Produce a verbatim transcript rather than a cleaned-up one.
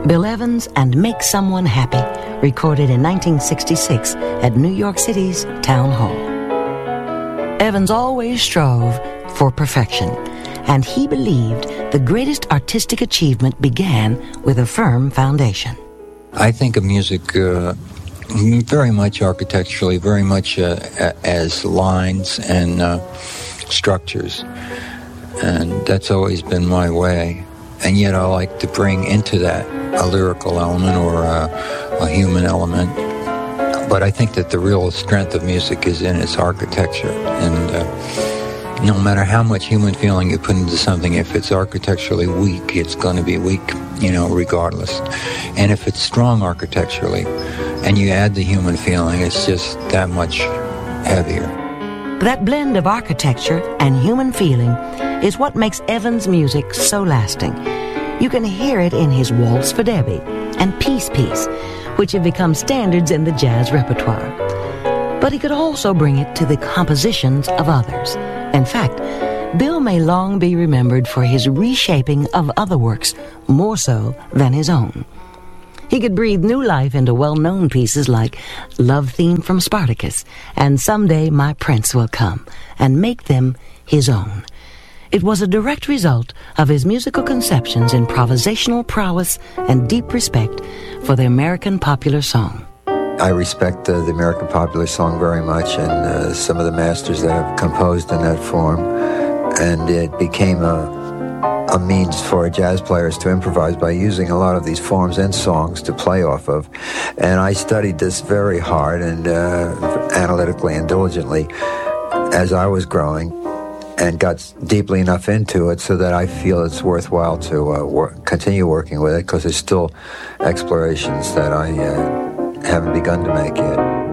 Bill Evans and Make Someone Happy, recorded in nineteen sixty-six at New York City's Town Hall. Evans always strove for perfection, and he believed the greatest artistic achievement began with a firm foundation. I think of music uh, very much architecturally, very much uh, as lines and uh, structures, and that's always been my way. And yet I like to bring into that a lyrical element or a, a human element. But I think that the real strength of music is in its architecture. And uh, no matter how much human feeling you put into something, if it's architecturally weak, it's going to be weak, you know, regardless. And if it's strong architecturally, and you add the human feeling, it's just that much heavier. That blend of architecture and human feeling is what makes Evans' music so lasting. You can hear it in his Waltz for Debbie and Peace Piece, which have become standards in the jazz repertoire. But he could also bring it to the compositions of others. In fact, Bill may long be remembered for his reshaping of other works more so than his own. He could breathe new life into well-known pieces like Love Theme from Spartacus and Someday My Prince Will Come, and make them his own. It was a direct result of his musical conceptions, improvisational prowess, and deep respect for the American popular song. I respect uh, the American popular song very much, and uh, some of the masters that have composed in that form, and it became a a means for jazz players to improvise by using a lot of these forms and songs to play off of. And I studied this very hard and uh, analytically and diligently as I was growing, and got deeply enough into it so that I feel it's worthwhile to uh, work, continue working with it, because there's still explorations that I uh, haven't begun to make yet.